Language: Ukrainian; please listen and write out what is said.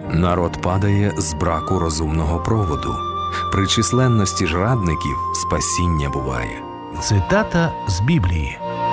Народ падає з браку розумного проводу. При численності ж радників спасіння буває. Цитата з Біблії.